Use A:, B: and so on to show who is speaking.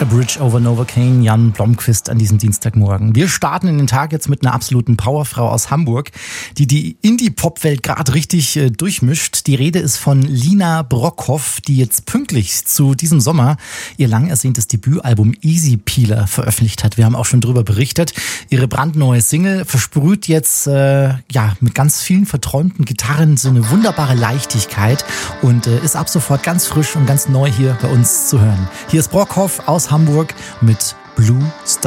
A: A Bridge over Novocaine, Jan Blomqvist an diesem Dienstagmorgen. Wir starten in den Tag jetzt mit einer absoluten Powerfrau aus Hamburg, die Indie-Pop-Welt gerade richtig durchmischt. Die Rede ist von Lina Brockhoff, die jetzt pünktlich zu diesem Sommer ihr lang ersehntes Debütalbum Easy Peeler veröffentlicht hat. Wir haben auch schon drüber berichtet. Ihre brandneue Single versprüht jetzt mit ganz vielen verträumten Gitarren so eine wunderbare Leichtigkeit und ist ab sofort ganz frisch und ganz neu hier bei uns zu hören. Hier ist Brockhoff aus Hamburg mit Blue Star.